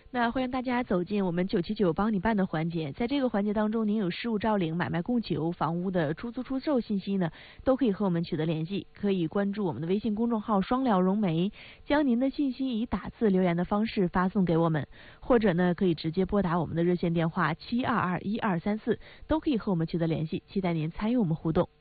那欢迎大家走进我们979帮你办的环节，在这个环节当中，您有实物招领、买卖供求、房屋的出租出售信息呢，都可以和我们取得联系。可以关注我们的微信公众号"双料融媒"，将您的信息以打字留言的方式发送给我们，或者呢可以直接拨打我们的热线电话7221234，都可以和我们取得联系。期待您参与我们互动。